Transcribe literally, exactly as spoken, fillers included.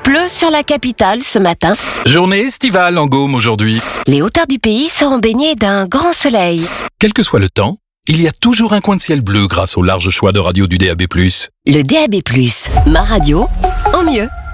pleut sur la capitale ce matin. Journée estivale en Gaume aujourd'hui. Les hauteurs du pays seront baignées d'un grand soleil. Quel que soit le temps, il y a toujours un coin de ciel bleu grâce au large choix de radio du D A B plus. Le D A B plus, ma radio, en mieux.